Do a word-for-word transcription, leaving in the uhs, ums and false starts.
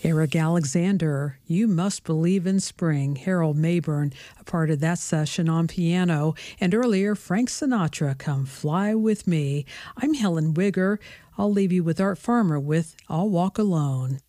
Eric Alexander, You Must Believe in Spring. Harold Mayburn, a part of that session on piano. And earlier, Frank Sinatra, Come Fly With Me. I'm Helen Wigger. I'll leave you with Art Farmer with I'll Walk Alone.